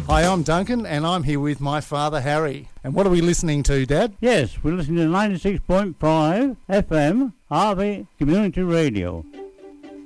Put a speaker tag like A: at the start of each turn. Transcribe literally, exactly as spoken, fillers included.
A: Hi, I'm Duncan, and I'm here with my father, Harry. And what are we listening to, Dad?
B: Yes, we're listening to ninety-six point five F M R V Community Radio.